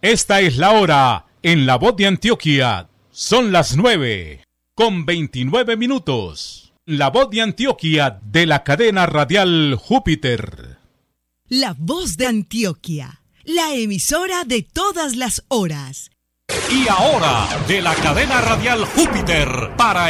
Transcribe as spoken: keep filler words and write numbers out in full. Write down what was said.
Esta es la hora en La Voz de Antioquia. Son las nueve con veintinueve minutos. La Voz de Antioquia de la cadena radial Júpiter. La Voz de Antioquia, la emisora de todas las horas. Y ahora, de la cadena radial Júpiter, para